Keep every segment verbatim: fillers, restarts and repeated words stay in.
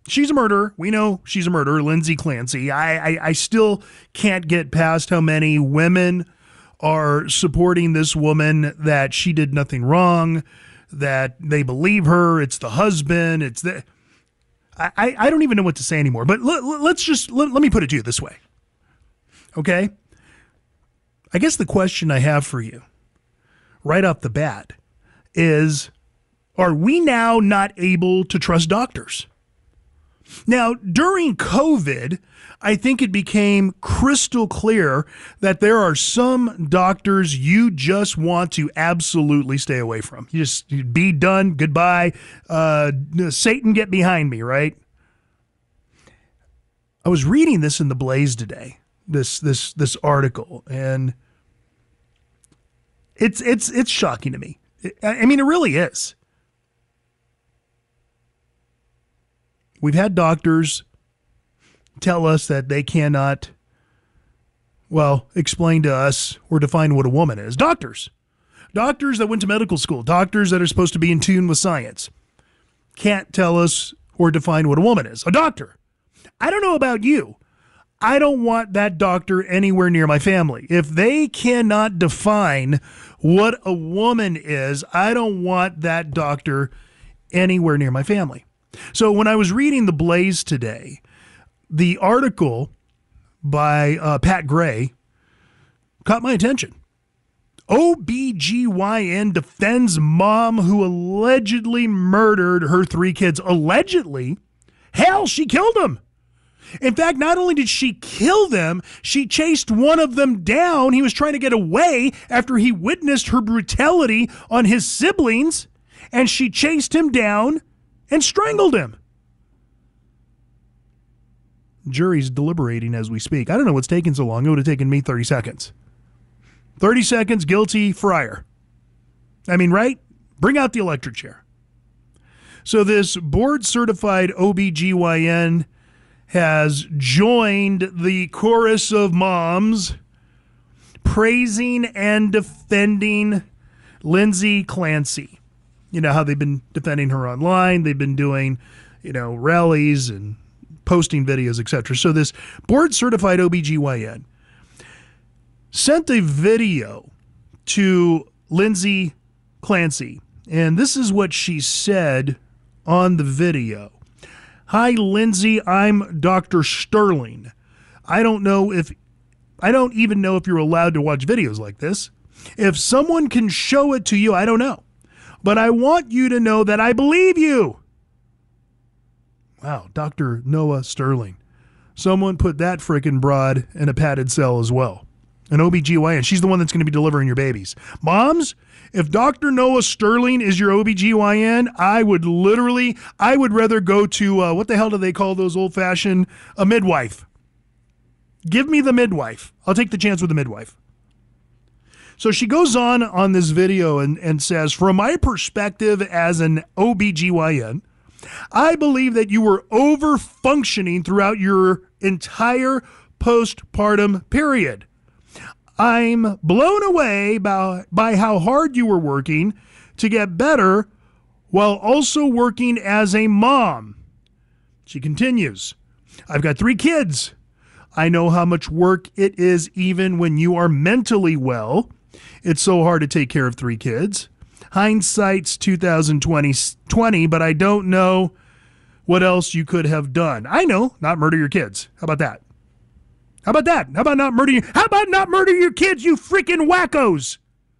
she's a murderer. We know she's a murderer, Lindsay Clancy. I, I, I still can't get past how many women are supporting this woman, that she did nothing wrong, that they believe her. It's the husband. It's the... I, I don't even know what to say anymore. But let, let's just... Let, let me put it to you this way. Okay? I guess the question I have for you right off the bat is, are we now not able to trust doctors? Now, during COVID, I think it became crystal clear that there are some doctors you just want to absolutely stay away from. You just be done, goodbye, uh, Satan, get behind me, right? I was reading this in the Blaze today, this this this article, and it's it's it's shocking to me. I mean, it really is. We've had doctors tell us that they cannot, well, explain to us or define what a woman is. Doctors. Doctors that went to medical school. Doctors that are supposed to be in tune with science can't tell us or define what a woman is. A doctor. I don't know about you. I don't want that doctor anywhere near my family. If they cannot define what a woman is, I don't want that doctor anywhere near my family. So when I was reading The Blaze today, the article by uh, Pat Gray caught my attention. O B G Y N defends mom who allegedly murdered her three kids. Allegedly? Hell, she killed them. In fact, not only did she kill them, she chased one of them down. He was trying to get away after he witnessed her brutality on his siblings, and she chased him down and strangled him. Jury's deliberating as we speak. I don't know what's taking so long. It would have taken me thirty seconds. thirty seconds, guilty, Fryer. I mean, right? Bring out the electric chair. So this board-certified O B G Y N has joined the chorus of moms praising and defending Lindsay Clancy. You know how they've been defending her online. They've been doing, you know, rallies and posting videos, et cetera. So this board-certified O B G Y N sent a video to Lindsay Clancy, and this is what she said on the video. Hi, Lindsay, I'm Doctor Sterling. I don't know if, I don't even know if you're allowed to watch videos like this. If someone can show it to you, I don't know. But I want you to know that I believe you. Wow, Doctor Noah Sterling. Someone put that frickin' broad in a padded cell as well. An O B G Y N. She's the one that's going to be delivering your babies. Moms, if Doctor Noah Sterling is your O B G Y N, I would literally, I would rather go to, uh, what the hell do they call those old-fashioned, a midwife. Give me the midwife. I'll take the chance with the midwife. So she goes on on this video and, and says, from my perspective as an O B G Y N, I believe that you were over-functioning throughout your entire postpartum period. I'm blown away by, by how hard you were working to get better while also working as a mom. She continues, I've got three kids. I know how much work it is even when you are mentally well. It's so hard to take care of three kids. Hindsight's two thousand twenty, but I don't know what else you could have done. I know, not murder your kids. How about that? How about that? How about not murder you? How about not murder your kids, you freaking wackos?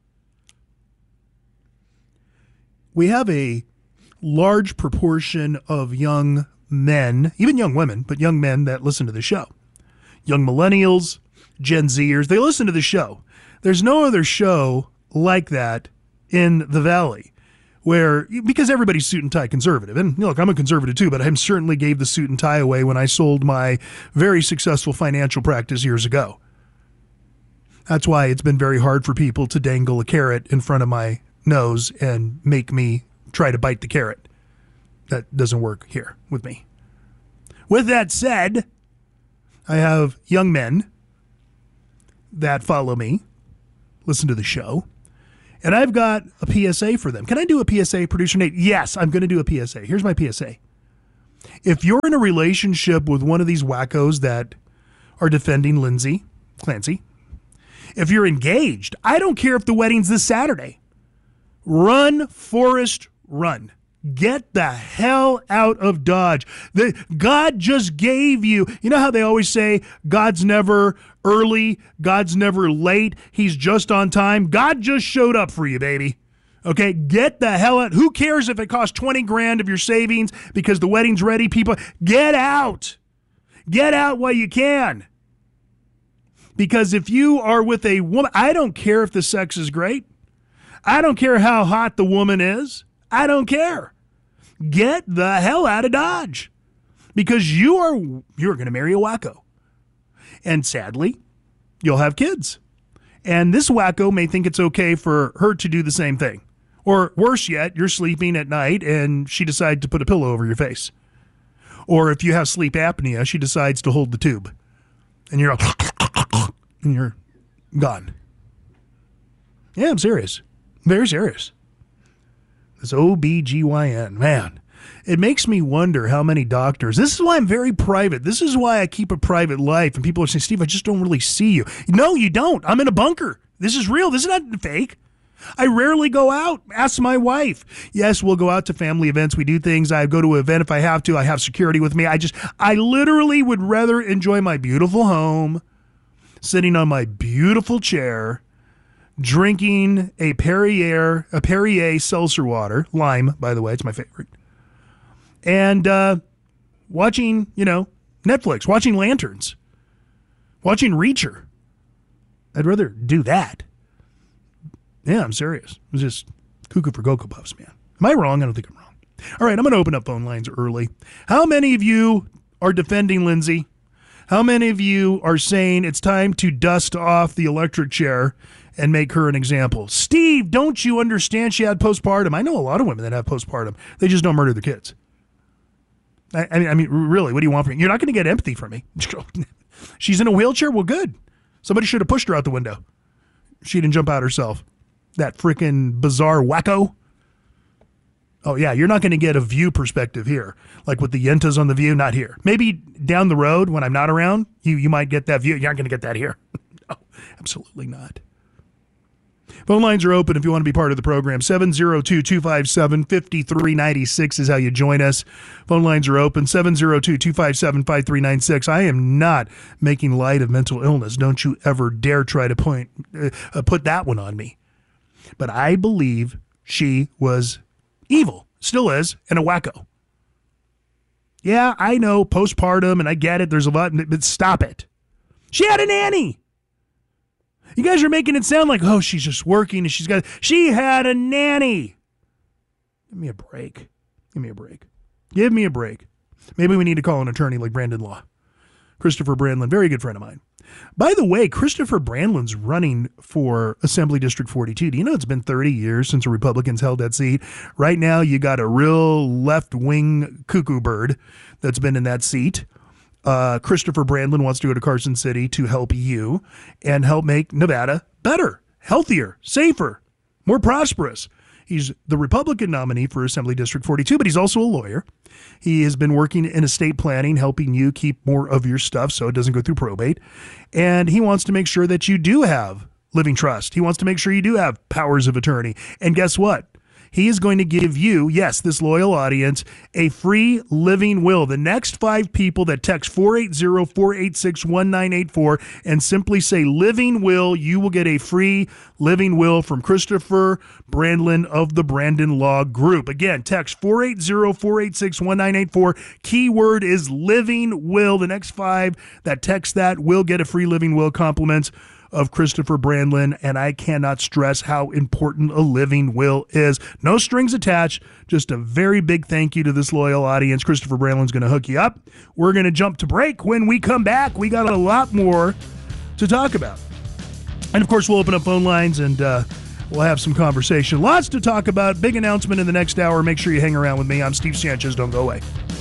We have a large proportion of young men, even young women, but young men that listen to the show. Young millennials, Gen Zers, they listen to the show. There's no other show like that in the Valley where, because everybody's suit and tie conservative. And look, I'm a conservative too, but I certainly gave the suit and tie away when I sold my very successful financial practice years ago. That's why it's been very hard for people to dangle a carrot in front of my nose and make me try to bite the carrot. That doesn't work here with me. With that said, I have young men that follow me, listen to the show, and I've got a P S A for them. Can I do a P S A, Producer Nate? Yes, I'm going to do a P S A. Here's my P S A. If you're in a relationship with one of these wackos that are defending Lindsay Clancy, if you're engaged, I don't care if the wedding's this Saturday. Run, Forrest, run. Get the hell out of Dodge. The, God just gave you, you know how they always say God's never early, God's never late, he's just on time? God just showed up for you, baby. Okay, get the hell out. Who cares if it costs twenty grand of your savings because the wedding's ready? People, get out. Get out while you can. Because if you are with a woman, I don't care if the sex is great. I don't care how hot the woman is. I don't care. Get the hell out of Dodge. Because you are you're going to marry a wacko. And sadly, you'll have kids. And this wacko may think it's okay for her to do the same thing. Or worse yet, you're sleeping at night and she decides to put a pillow over your face. Or if you have sleep apnea, she decides to hold the tube. And you're and you're gone. Yeah, I'm serious. Very serious. This O B G Y N, man. It makes me wonder how many doctors. This is why I'm very private. This is why I keep a private life. And people are saying, Steve, I just don't really see you. No, you don't. I'm in a bunker. This is real. This is not fake. I rarely go out. Ask my wife. Yes, we'll go out to family events. We do things. I go to an event if I have to. I have security with me. I just, I literally would rather enjoy my beautiful home, sitting on my beautiful chair, drinking a Perrier, a Perrier seltzer water, lime, by the way, it's my favorite, and uh, watching, you know, Netflix, watching Lanterns, watching Reacher. I'd rather do that. Yeah, I'm serious. It's just cuckoo for Cocoa Puffs, man. Am I wrong? I don't think I'm wrong. All right, I'm going to open up phone lines early. How many of you are defending Lindsay? How many of you are saying it's time to dust off the electric chair and make her an example? Steve, don't you understand she had postpartum? I know a lot of women that have postpartum. They just don't murder their kids. I, I mean, I mean, really, what do you want from me? You're not going to get empathy from me. She's in a wheelchair? Well, good. Somebody should have pushed her out the window. She didn't jump out herself. That freaking bizarre wacko. Oh, yeah, you're not going to get a view perspective here. Like with the Yentas on the View, not here. Maybe down the road when I'm not around, you, you might get that view. You're not going to get that here. No, absolutely not. Phone lines are open if you want to be part of the program. seven oh two, two five seven, five three nine six is how you join us. Phone lines are open. seven oh two, two five seven, five three nine six. I am not making light of mental illness. Don't you ever dare try to point uh, put that one on me. But I believe she was evil, still is, and a wacko. Yeah, I know, postpartum, and I get it. There's a lot, but stop it. She had a nanny. You guys are making it sound like, oh, she's just working and she's got, she had a nanny. Give me a break. Give me a break. Give me a break. Maybe we need to call an attorney like Brandon Law. Christopher Brandlin, very good friend of mine. By the way, Christopher Brandlin's running for Assembly District forty-two. Do you know it's been thirty years since the Republicans held that seat? Right now, you got a real left-wing cuckoo bird that's been in that seat. Uh, Christopher Brandlin wants to go to Carson City to help you and help make Nevada better, healthier, safer, more prosperous. He's the Republican nominee for Assembly District forty-two, but he's also a lawyer. He has been working in estate planning, helping you keep more of your stuff so it doesn't go through probate. And he wants to make sure that you do have living trust. He wants to make sure you do have powers of attorney. And guess what? He is going to give you, yes, this loyal audience, a free living will. The next five people that text four eight zero, four eight six, one nine eight four and simply say living will, you will get a free living will from Christopher Brandlin of the Brandon Law Group. Again, text four eight zero, four eight six, one nine eight four. Keyword is living will. The next five that text that will get a free living will. Compliments of Christopher Brandlin, and I cannot stress how important a living will is. No strings attached, just a very big thank you to this loyal audience. Christopher Brandlin's going to hook you up. We're going to jump to break. When we come back, we got a lot more to talk about. And of course, we'll open up phone lines and uh, we'll have some conversation. Lots to talk about. Big announcement in the next hour. Make sure you hang around with me. I'm Steve Sanchez. Don't go away.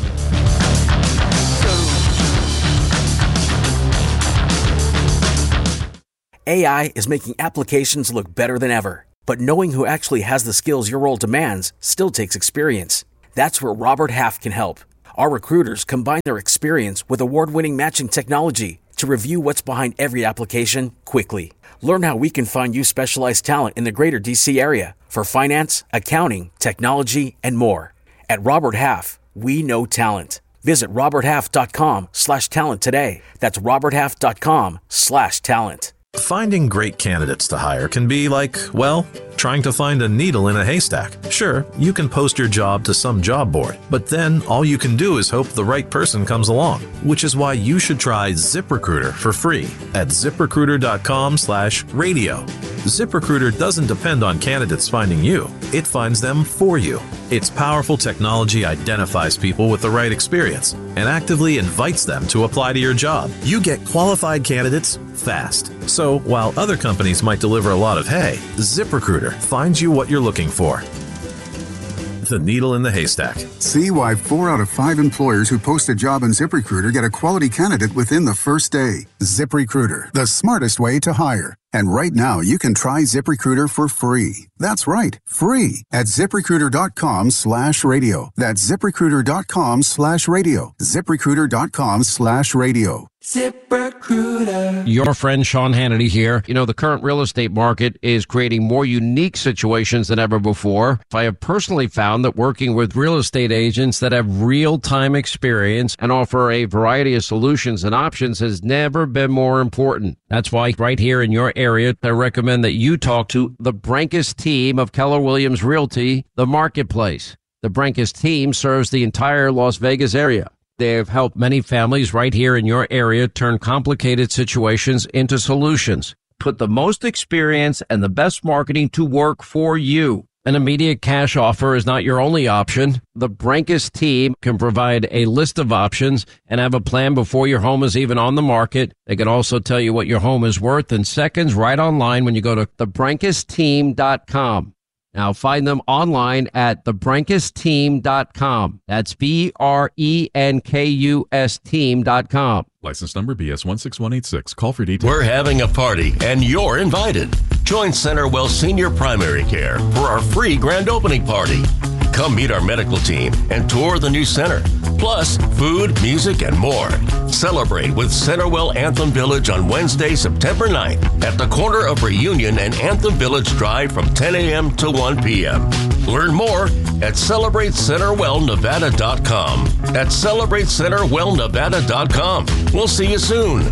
A I is making applications look better than ever, but knowing who actually has the skills your role demands still takes experience. That's where Robert Half can help. Our recruiters combine their experience with award-winning matching technology to review what's behind every application quickly. Learn how we can find you specialized talent in the greater D C area for finance, accounting, technology, and more. At Robert Half, we know talent. Visit roberthalf.com slash talent today. That's roberthalf.com slash talent. Finding great candidates to hire can be like, well, trying to find a needle in a haystack. Sure, you can post your job to some job board, but then all you can do is hope the right person comes along, which is why you should try ZipRecruiter for free at ziprecruiter.com slash radio. ZipRecruiter doesn't depend on candidates finding you. It finds them for you. Its powerful technology identifies people with the right experience and actively invites them to apply to your job. You get qualified candidates fast. So while other companies might deliver a lot of hay, ZipRecruiter finds you what you're looking for. The needle in the haystack. See why four out of five employers who post a job on ZipRecruiter get a quality candidate within the first day. ZipRecruiter, the smartest way to hire. And right now, you can try ZipRecruiter for free. That's right, free at ZipRecruiter.com slash radio. That's ZipRecruiter.com slash radio. ZipRecruiter.com slash radio. ZipRecruiter. Your friend Sean Hannity here. You know, the current real estate market is creating more unique situations than ever before. I have personally found that working with real estate agents that have real-time experience and offer a variety of solutions and options has never been more important. That's why right here in your area, I recommend that you talk to the Brankus team of Keller Williams Realty, The Marketplace. The Brankus team serves the entire Las Vegas area. They have helped many families right here in your area turn complicated situations into solutions. Put the most experience and the best marketing to work for you. An immediate cash offer is not your only option. The Brankus team can provide a list of options and have a plan before your home is even on the market. They can also tell you what your home is worth in seconds right online when you go to the brankus team dot com. Now find them online at the brankus team dot com. That's B R E N K U S team dot com. License number B S one six one eight six. Call for details. We're having a party and you're invited. Join CenterWell Senior Primary Care for our free grand opening party. Come meet our medical team and tour the new center. Plus, food, music, and more. Celebrate with CenterWell Anthem Village on Wednesday, September ninth at the corner of Reunion and Anthem Village Drive from ten a.m. to one p.m. Learn more at celebrate center well nevada dot com. At celebrate center well nevada dot com. We'll see you soon.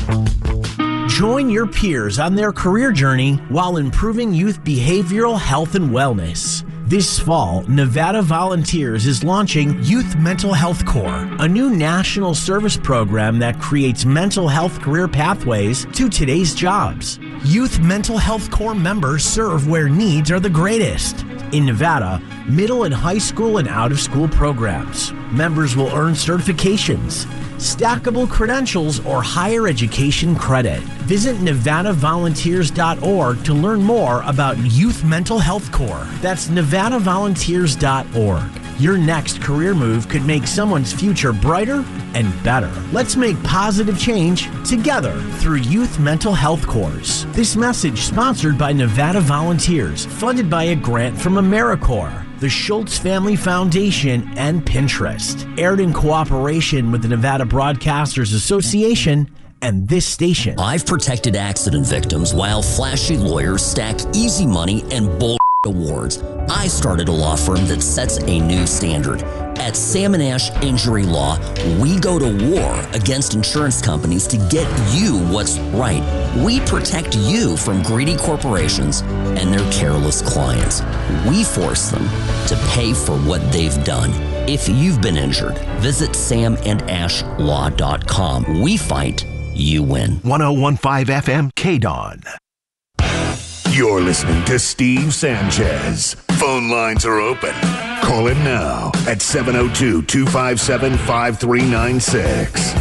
Join your peers on their career journey while improving youth behavioral health and wellness. This fall, Nevada Volunteers is launching Youth Mental Health Corps, a new national service program that creates mental health career pathways to today's jobs. Youth Mental Health Corps members serve where needs are the greatest. In Nevada, middle and high school and out-of-school programs. Members will earn certifications, stackable credentials, or higher education credit. Visit nevada volunteers dot org to learn more about Youth Mental Health Corps. That's nevada volunteers dot org. Your next career move could make someone's future brighter and better. Let's make positive change together through Youth Mental Health Corps. This message sponsored by Nevada Volunteers, funded by a grant from AmeriCorps, the Schultz Family Foundation, and Pinterest. Aired in cooperation with the Nevada Broadcasters Association and this station. I've protected accident victims while flashy lawyers stack easy money and bull awards. I started a law firm that sets a new standard. At Sam and Ash Injury Law, we go to war against insurance companies to get you what's right. We protect you from greedy corporations and their careless clients. We force them to pay for what they've done. If you've been injured, visit sam and ash law dot com. We fight, you win. one oh one point five F M K D O N. You're listening to Steve Sanchez. Phone lines are open. Call in now at seven oh two, two five seven, five three nine six.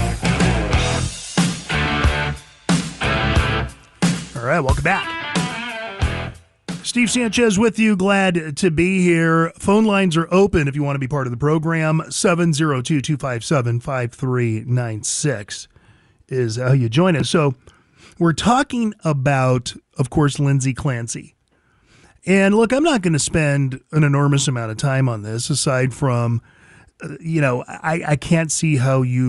All right, welcome back. Steve Sanchez with you. Glad to be here. Phone lines are open if you want to be part of the program. seven oh two, two five seven, five three nine six is how you join us. So we're talking about, of course, Lindsay Clancy. And look, I'm not going to spend an enormous amount of time on this, aside from you know, I, I can't see how you